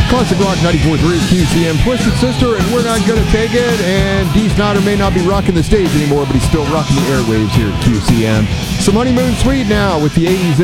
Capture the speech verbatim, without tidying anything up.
Classic Rock ninety-four point three Q C M, Twisted Sister, and We're Not Gonna Take It. And Dee Snider may not be rocking the stage anymore, but he's still rocking the airwaves here at Q C M. Some Honeymoon Suite now with the eighties